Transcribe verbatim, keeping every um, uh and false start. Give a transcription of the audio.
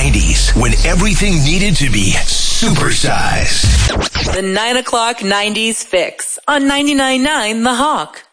nineties, when everything needed to be supersized. The nine o'clock nineties fix on ninety-nine point nine The Hawk.